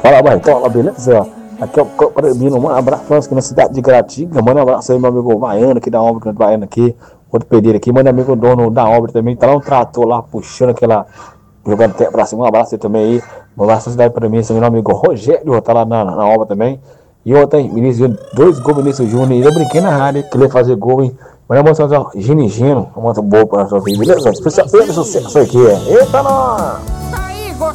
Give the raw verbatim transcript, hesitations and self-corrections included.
Fala, Baitola, beleza? Aqui é o Copa Bino, um abraço aqui na cidade de Gratinga. Manda um abraço aí, meu amigo Baiano, aqui da obra, grande Baiano aqui. Outro pedreiro aqui, manda amigo dono da obra também, tá lá um trator lá, puxando aquela, jogando até pra cima. Um abraço aí também aí. Um abraço na cidade pra mim, esse meu amigo Rogério, tá lá na, na obra também. E outra aí, Vinícius Júnior, dois gols Vinícius Júnior. E eu brinquei na rádio, que ele ia fazer gol, hein? Manda uma moça, Gino e Gino, uma moça boa pra nós, beleza? Especial, sucesso aqui, é. Eita, nós!